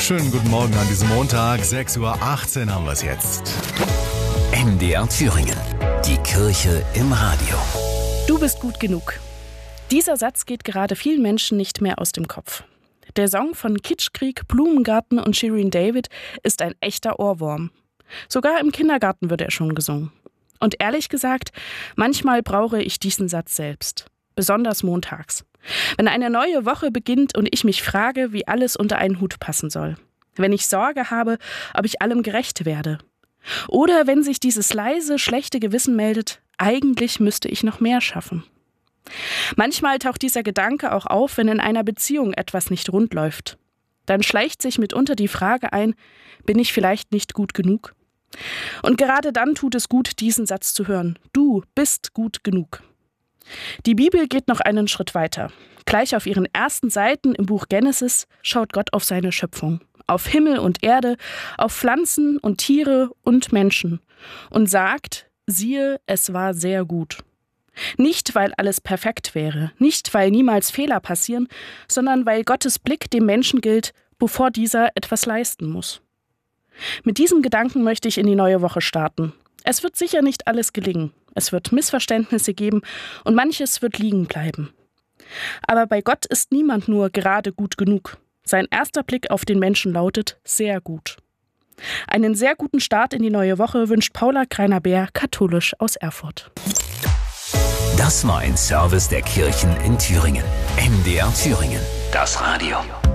Schönen guten Morgen an diesem Montag, 6:18 Uhr haben wir es jetzt. MDR Thüringen, die Kirche im Radio. Du bist gut genug. Dieser Satz geht gerade vielen Menschen nicht mehr aus dem Kopf. Der Song von Kitschkrieg, Blumengarten und Shirin David ist ein echter Ohrwurm. Sogar im Kindergarten wird er schon gesungen. Und ehrlich gesagt, manchmal brauche ich diesen Satz selbst. Besonders montags. Wenn eine neue Woche beginnt und ich mich frage, wie alles unter einen Hut passen soll. Wenn ich Sorge habe, ob ich allem gerecht werde. Oder wenn sich dieses leise, schlechte Gewissen meldet, eigentlich müsste ich noch mehr schaffen. Manchmal taucht dieser Gedanke auch auf, wenn in einer Beziehung etwas nicht rund läuft. Dann schleicht sich mitunter die Frage ein, bin ich vielleicht nicht gut genug? Und gerade dann tut es gut, diesen Satz zu hören. Du bist gut genug. Die Bibel geht noch einen Schritt weiter. Gleich auf ihren ersten Seiten im Buch Genesis schaut Gott auf seine Schöpfung. Auf Himmel und Erde, auf Pflanzen und Tiere und Menschen. Und sagt, siehe, es war sehr gut. Nicht, weil alles perfekt wäre, nicht, weil niemals Fehler passieren, sondern weil Gottes Blick dem Menschen gilt, bevor dieser etwas leisten muss. Mit diesem Gedanken möchte ich in die neue Woche starten. Es wird sicher nicht alles gelingen. Es wird Missverständnisse geben und manches wird liegen bleiben. Aber bei Gott ist niemand nur gerade gut genug. Sein erster Blick auf den Menschen lautet sehr gut. Einen sehr guten Start in die neue Woche wünscht Paula Greiner-Beer, katholisch aus Erfurt. Das war ein Service der Kirchen in Thüringen. MDR Thüringen, das Radio.